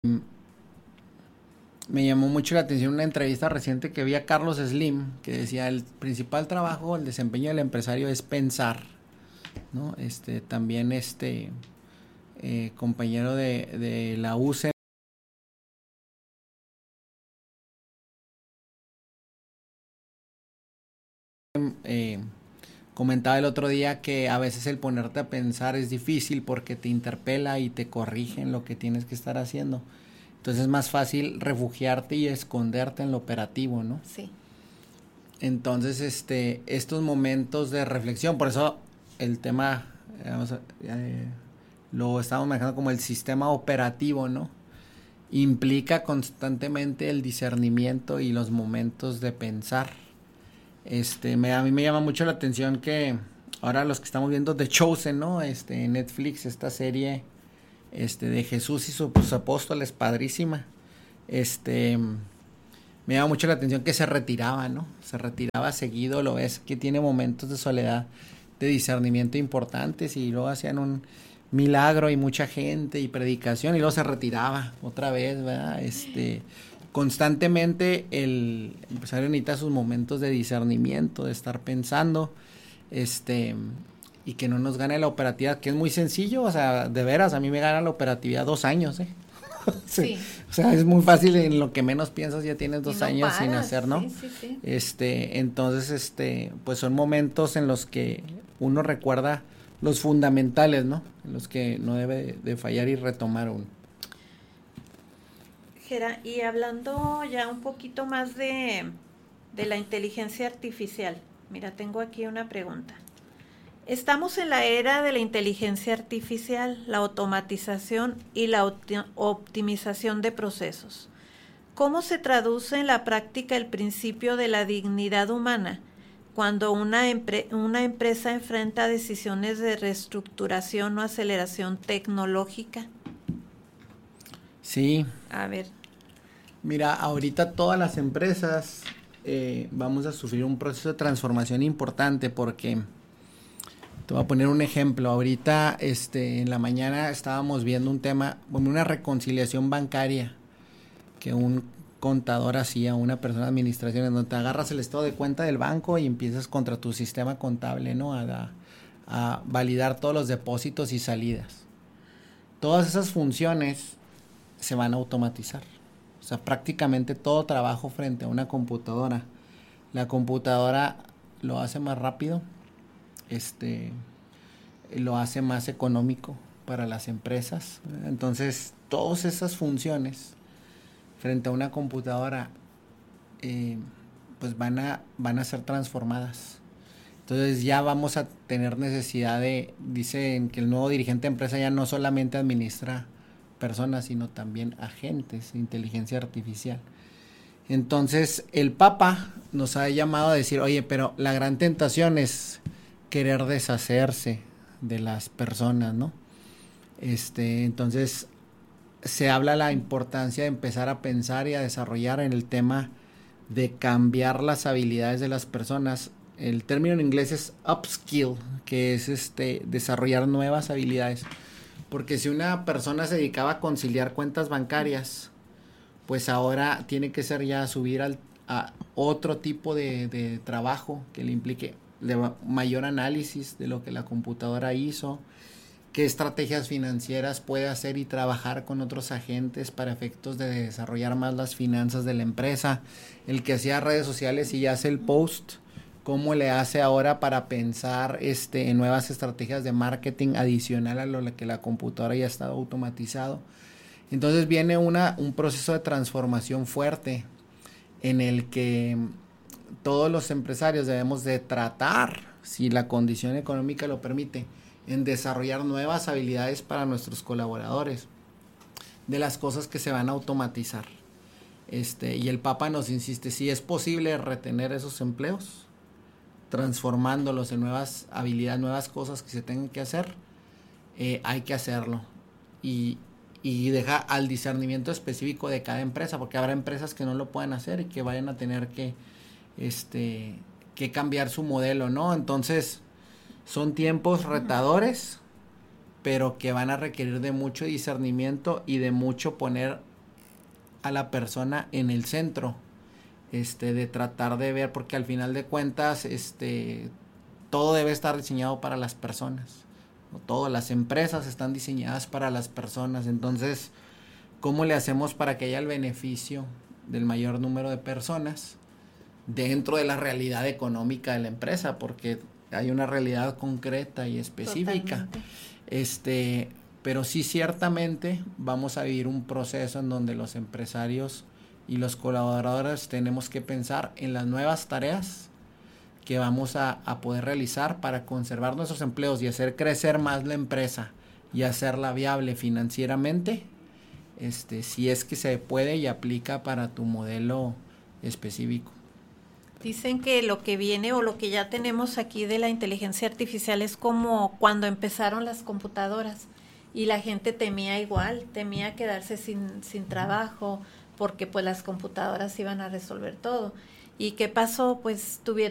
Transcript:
Me llamó mucho la atención una entrevista reciente que vi a Carlos Slim, que decía el principal trabajo, el desempeño del empresario es pensar, ¿no? También compañero de la UCE, eh, comentaba el otro día que a veces el ponerte a pensar es difícil porque te interpela y te corrige en lo que tienes que estar haciendo. Entonces es más fácil refugiarte y esconderte en lo operativo, ¿no? Sí. Entonces, estos momentos de reflexión, por eso el tema, lo estamos manejando como el sistema operativo, ¿no? Implica constantemente el discernimiento y los momentos de pensar. A mí me llama mucho la atención que ahora los que estamos viendo The Chosen, ¿no? En Netflix, esta serie, de Jesús y sus apóstoles, padrísima. Me llama mucho la atención que se retiraba, ¿no? Se retiraba seguido, lo ves, que tiene momentos de soledad, de discernimiento importantes y luego hacían un milagro y mucha gente y predicación y luego se retiraba otra vez, ¿verdad? Constantemente el empresario necesita sus momentos de discernimiento, de estar pensando, y que no nos gane la operatividad, que es muy sencillo, o sea, de veras, a mí me gana la operatividad 2 años, ¿eh? Sí. O sea, es muy fácil, en lo que menos piensas ya tienes 2 años paras, sin hacer, ¿no? Sí. Entonces, pues son momentos en los que uno recuerda los fundamentales, ¿no? En los que no debe de fallar y retomar uno. Gera, y hablando ya un poquito más de la inteligencia artificial, mira, tengo aquí una pregunta. Estamos en la era de la inteligencia artificial, la automatización y la optimización de procesos. ¿Cómo se traduce en la práctica el principio de la dignidad humana cuando una empresa enfrenta decisiones de reestructuración o aceleración tecnológica? Sí. A ver. Mira, ahorita todas las empresas vamos a sufrir un proceso de transformación importante porque... Te voy a poner un ejemplo. Ahorita, en la mañana estábamos viendo un tema, una reconciliación bancaria que un contador hacía, una persona de administración, en donde te agarras el estado de cuenta del banco y empiezas contra tu sistema contable, ¿no? A validar todos los depósitos y salidas. Todas esas funciones se van a automatizar. O sea, prácticamente todo trabajo frente a una computadora. La computadora lo hace más rápido. Lo hace más económico para las empresas. Entonces, todas esas funciones frente a una computadora, pues van a ser transformadas. Entonces ya vamos a tener necesidad dicen que el nuevo dirigente de empresa ya no solamente administra personas, sino también agentes, inteligencia artificial. Entonces, el Papa nos ha llamado a decir, oye, pero la gran tentación es querer deshacerse de las personas, ¿no? Entonces se habla la importancia de empezar a pensar y a desarrollar en el tema de cambiar las habilidades de las personas. El término en inglés es upskill, que es desarrollar nuevas habilidades. Porque si una persona se dedicaba a conciliar cuentas bancarias, pues ahora tiene que ser ya subir a otro tipo de trabajo que le implique de mayor análisis de lo que la computadora hizo, qué estrategias financieras puede hacer y trabajar con otros agentes para efectos de desarrollar más las finanzas de la empresa. El que hacía redes sociales y ya hace el post, cómo le hace ahora para pensar en nuevas estrategias de marketing adicional a lo que la computadora ya está automatizado. Entonces viene un proceso de transformación fuerte en el que todos los empresarios debemos de tratar, si la condición económica lo permite, en desarrollar nuevas habilidades para nuestros colaboradores, de las cosas que se van a automatizar. Y el Papa nos insiste, si es posible retener esos empleos, transformándolos en nuevas habilidades, nuevas cosas que se tengan que hacer, hay que hacerlo. Y deja al discernimiento específico de cada empresa, porque habrá empresas que no lo puedan hacer y que vayan a tener que cambiar su modelo, ¿no? Entonces, son tiempos retadores, pero que van a requerir de mucho discernimiento y de mucho poner a la persona en el centro, de tratar de ver, porque al final de cuentas, todo debe estar diseñado para las personas, ¿no? Todas las empresas están diseñadas para las personas, entonces, ¿cómo le hacemos para que haya el beneficio del mayor número de personas dentro de la realidad económica de la empresa? Porque hay una realidad concreta y específica. Totalmente. Pero sí, ciertamente vamos a vivir un proceso en donde los empresarios y los colaboradores tenemos que pensar en las nuevas tareas que vamos a poder realizar para conservar nuestros empleos y hacer crecer más la empresa y hacerla viable financieramente, si es que se puede y aplica para tu modelo específico. Dicen que lo que viene o lo que ya tenemos aquí de la inteligencia artificial es como cuando empezaron las computadoras y la gente temía igual, temía quedarse sin trabajo porque pues las computadoras iban a resolver todo. ¿Y qué pasó? Pues tuvieron